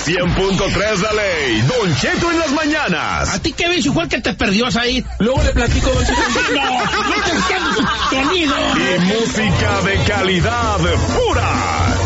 100.3 La Ley, Don Cheto en las mañanas. ¿A ti qué ves, igual que te perdió ahí? Luego le platico, Don Cheto. No te entiendo su sonido. Y música de calidad pura.